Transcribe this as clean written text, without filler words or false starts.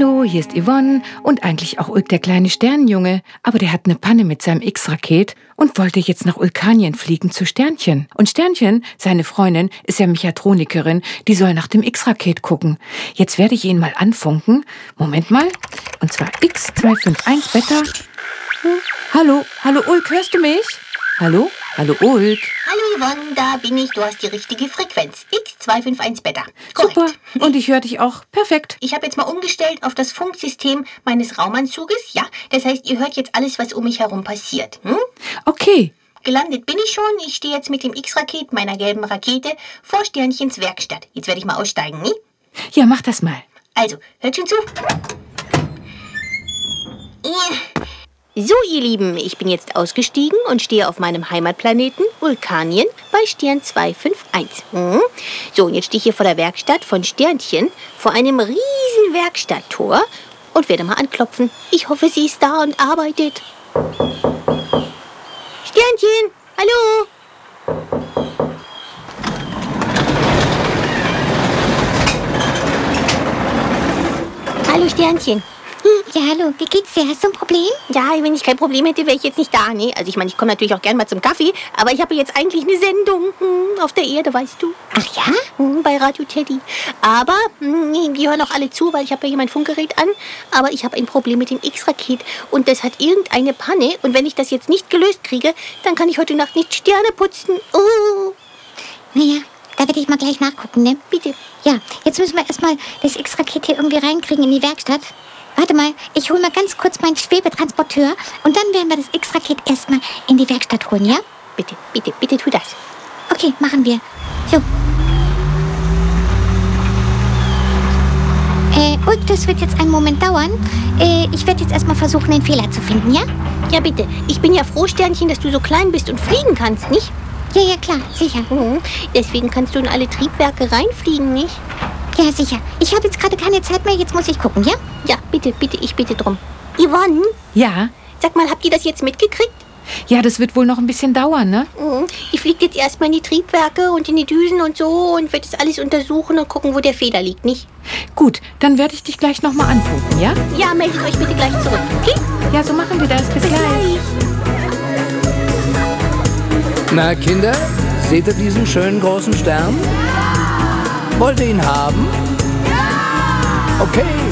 Hallo, hier ist Yvonne und eigentlich auch Ulk, der kleine Sternenjunge. Aber der hat eine Panne mit seinem X-Raket und wollte jetzt nach Ulkanien fliegen zu Sternchen. Und Sternchen, seine Freundin, ist ja Mechatronikerin, die soll nach dem X-Raket gucken. Jetzt werde ich ihn mal anfunken. Moment mal. Und zwar X251 Beta. Hallo Ulk, hörst du mich? Hallo Ulk. Hallo Yvonne, da bin ich. Du hast die richtige Frequenz. X251 Beta. Korrekt. Super. Und ich höre dich auch. Perfekt. Ich habe jetzt mal umgestellt auf das Funksystem meines Raumanzuges. Ja, das heißt, ihr hört jetzt alles, was um mich herum passiert. Okay. Gelandet bin ich schon. Ich stehe jetzt mit dem X-Raket, meiner gelben Rakete, vor Sternchens Werkstatt. Jetzt werde ich mal aussteigen, ne? Ja, mach das mal. Also, hört schon zu. So, ihr Lieben, ich bin jetzt ausgestiegen und stehe auf meinem Heimatplaneten Ulkanien bei Stern 251. So, und jetzt stehe ich hier vor der Werkstatt von Sternchen, vor einem riesen Werkstatttor und werde mal anklopfen. Ich hoffe, sie ist da und arbeitet. Sternchen, hallo? Hallo, Sternchen. Ja, hallo, wie geht's dir? Hast du ein Problem? Ja, wenn ich kein Problem hätte, wäre ich jetzt nicht da, ne? Also ich meine, ich komme natürlich auch gern mal zum Kaffee, aber ich habe jetzt eigentlich eine Sendung auf der Erde, weißt du? Ach ja? Bei Radio Teddy. Aber die hören auch alle zu, weil ich habe ja hier mein Funkgerät an. Aber ich habe ein Problem mit dem X-Raket und das hat irgendeine Panne. Und wenn ich das jetzt nicht gelöst kriege, dann kann ich heute Nacht nicht Sterne putzen. Oh. Naja, da werde ich mal gleich nachgucken, ne? Bitte. Ja, jetzt müssen wir erstmal das X-Raket hier irgendwie reinkriegen in die Werkstatt. Warte mal, ich hole mal ganz kurz meinen Schwebetransporteur und dann werden wir das X-Raket erstmal in die Werkstatt holen, ja? Bitte, bitte, bitte tu das. Okay, machen wir. So. Ulk, das wird jetzt einen Moment dauern. Ich werde jetzt erstmal versuchen, den Fehler zu finden, ja? Ja, bitte. Ich bin ja froh, Sternchen, dass du so klein bist und fliegen kannst, nicht? Ja, klar, sicher. Deswegen kannst du in alle Triebwerke reinfliegen, nicht? Ja, sicher. Ich habe jetzt gerade keine Zeit mehr, jetzt muss ich gucken, ja? Ja, bitte, bitte, ich bitte drum. Yvonne? Ja? Sag mal, habt ihr das jetzt mitgekriegt? Ja, das wird wohl noch ein bisschen dauern, ne? Ich fliege jetzt erstmal in die Triebwerke und in die Düsen und so und werde das alles untersuchen und gucken, wo der Fehler liegt, nicht? Gut, dann werde ich dich gleich nochmal anfunken, ja? Ja, meldet euch bitte gleich zurück, okay? Ja, so machen wir das. Bis gleich. Na, Kinder, seht ihr diesen schönen großen Stern? Wollt ihr ihn haben? Okay.